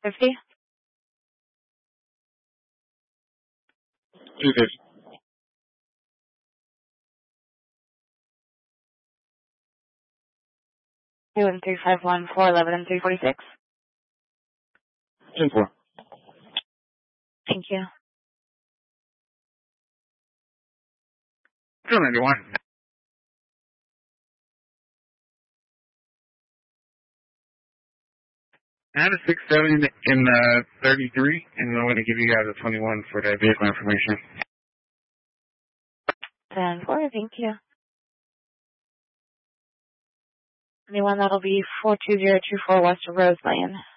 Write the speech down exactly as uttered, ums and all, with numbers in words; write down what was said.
fifty? two fifty. Two and three five one four eleven and three forty six. ten four. Thank you. two ninety-one. I had a six seven in uh, thirty-three, and I'm going to give you guys a twenty-one for that vehicle information. ten four, thank you. Anyone that'll be four two zero two four West Rose Lane.